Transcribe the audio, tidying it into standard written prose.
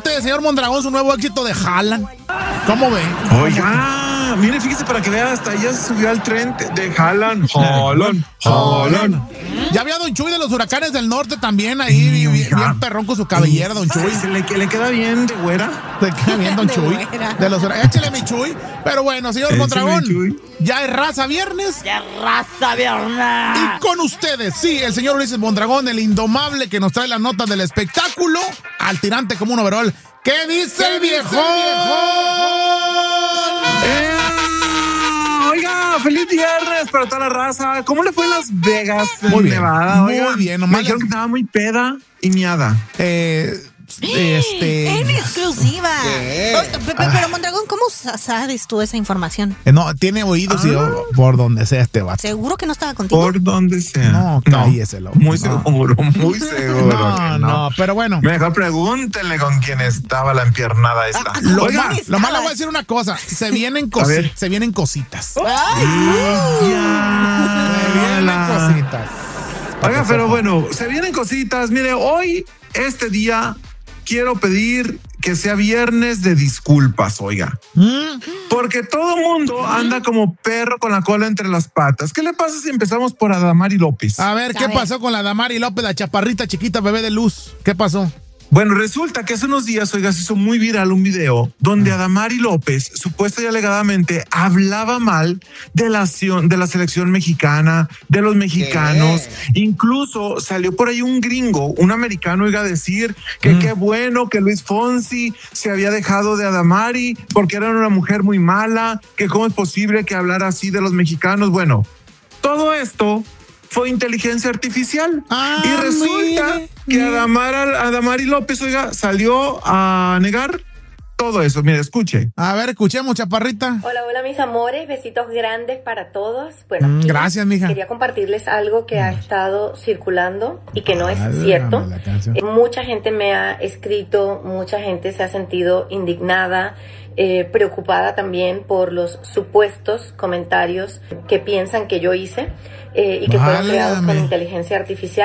presente, señor Mondragón, su nuevo éxito de Haaland. ¿Cómo ve? Oiga, mire, fíjese para que vea, hasta ella se subió al tren de Haaland. Ya había Don Chuy de los Huracanes del Norte también ahí, bien perrón con su cabellera, Don Chuy. Le queda bien de güera. Le queda bien, Don Chuy. De los Huracanes. Échale mi Chuy. Pero bueno, señor Mondragón, ya es raza viernes. ¡Ya raza viernes! Y con ustedes, sí, el señor Ulises Mondragón, el indomable que nos trae las notas del espectáculo, al tirante como un overol. ¿Qué dice el viejo? Oiga, feliz viernes para toda la raza. ¿Cómo le fue en Las Vegas, Muy bien, Nevada? muy bien. Me dijeron que estaba muy peda y miada. En exclusiva. Pero Mondragón, ¿cómo sabes tú esa información? No, tiene oídos y por donde sea este vato. ¿Seguro que no estaba contigo? Por donde sea. No, cálleselo. Muy seguro, muy seguro. No, pero bueno. Mejor pregúntenle con quién estaba la empiernada esta. Lo malo voy a decir una cosa. Se vienen cositas. Se vienen cositas. Oiga, pero bueno, se vienen cositas. Mire, hoy, este día, quiero pedir que sea viernes de disculpas, oiga. Porque todo mundo anda como perro con la cola entre las patas. ¿Qué le pasa si empezamos por Adamari López? A ver, ¿qué pasó con la Adamari López, la chaparrita chiquita, bebé de luz? ¿Qué pasó? Bueno, resulta que hace unos días, oiga, se hizo muy viral un video donde Adamari López, supuesta y alegadamente, hablaba mal de la selección mexicana, de los mexicanos. Incluso salió por ahí un gringo, un americano, oiga, a decir que qué bueno que Luis Fonsi se había dejado de Adamari porque era una mujer muy mala, que cómo es posible que hablara así de los mexicanos. Bueno, todo esto fue inteligencia artificial. Y resulta que Adamari López, oiga, salió a negar todo eso. Mire, escuche. A ver, escuchemos, chaparrita. Hola, mis amores, besitos grandes para todos. Bueno, gracias, mija. Quería compartirles algo que ha estado circulando y que no es cierto. Mucha gente me ha escrito, mucha gente se ha sentido indignada, preocupada también por los supuestos comentarios que piensan que yo hice y que fueron creados con inteligencia artificial.